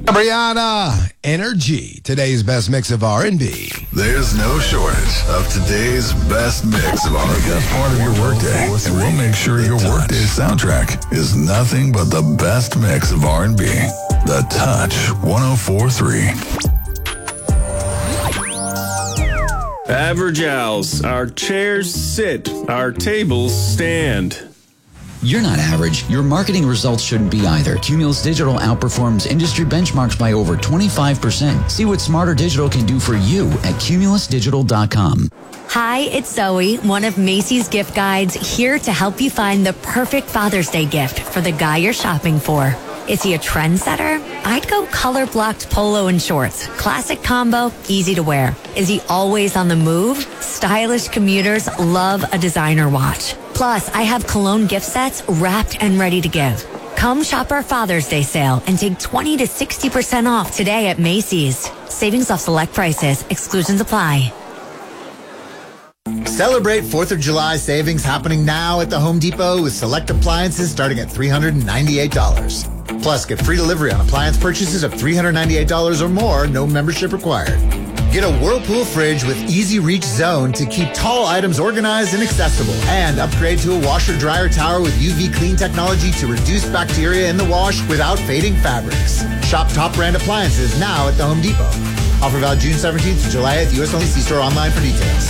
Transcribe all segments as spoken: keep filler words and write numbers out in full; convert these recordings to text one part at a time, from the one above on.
Brianna, Energy, today's best mix of R and B. There's no shortage of today's best mix of R and B. That's part of your workday, and we'll make sure your workday soundtrack is nothing but the best mix of R and B. The Touch one oh four point three. Average Owls. Our chairs sit, our tables stand. You're not average. Your marketing results shouldn't be either. Cumulus Digital outperforms industry benchmarks by over twenty-five percent. See what Smarter Digital can do for you at cumulus digital dot com. Hi, it's Zoe, one of Macy's gift guides, here to help you find the perfect Father's Day gift for the guy you're shopping for. Is he a trendsetter? I'd go color-blocked polo and shorts. Classic combo, easy to wear. Is he always on the move? Stylish commuters love a designer watch. Plus, I have cologne gift sets wrapped and ready to give. Come shop our Father's Day sale and take twenty to sixty percent off today at Macy's. Savings off select prices. Exclusions apply. Celebrate fourth of July savings happening now at the Home Depot with select appliances starting at three hundred ninety-eight dollars. Plus, get free delivery on appliance purchases of three hundred ninety-eight dollars or more, no membership required. Get a Whirlpool fridge with Easy Reach Zone to keep tall items organized and accessible. And upgrade to a washer-dryer tower with U V clean technology to reduce bacteria in the wash without fading fabrics. Shop top brand appliances now at the Home Depot. Offer valid June seventeenth to July eighth. U S only. See store online for details.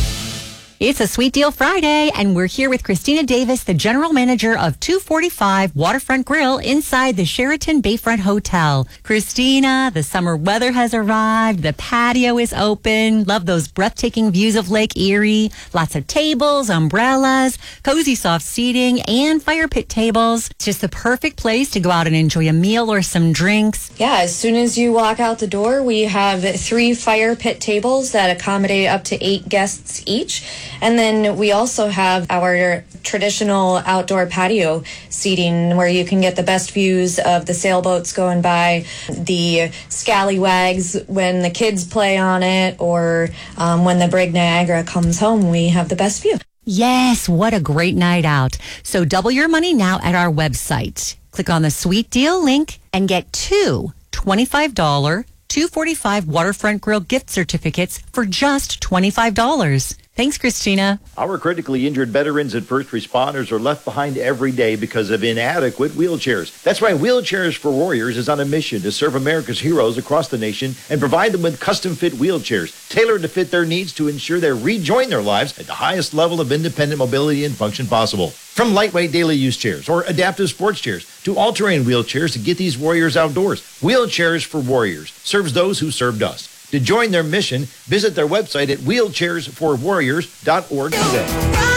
It's a Sweet Deal Friday, and we're here with Christina Davis, the general manager of two forty-five Waterfront Grill inside the Sheraton Bayfront Hotel. Christina, the summer weather has arrived. The patio is open. Love those breathtaking views of Lake Erie. Lots of tables, umbrellas, cozy soft seating, and fire pit tables. It's just the perfect place to go out and enjoy a meal or some drinks. Yeah, as soon as you walk out the door, we have three fire pit tables that accommodate up to eight guests each. And then we also have our traditional outdoor patio seating where you can get the best views of the sailboats going by, the scallywags when the kids play on it, or um, when the Brig Niagara comes home, we have the best view. Yes, what a great night out. So double your money now at our website. Click on the Sweet Deal link and get two twenty-five dollars two forty-five Waterfront Grill gift certificates for just twenty-five dollars. Thanks, Christina. Our critically injured veterans and first responders are left behind every day because of inadequate wheelchairs. That's why Wheelchairs for Warriors is on a mission to serve America's heroes across the nation and provide them with custom-fit wheelchairs tailored to fit their needs to ensure they rejoin their lives at the highest level of independent mobility and function possible. From lightweight daily use chairs or adaptive sports chairs to all-terrain wheelchairs to get these warriors outdoors, Wheelchairs for Warriors serves those who served us. To join their mission, visit their website at wheelchairs for warriors dot org today.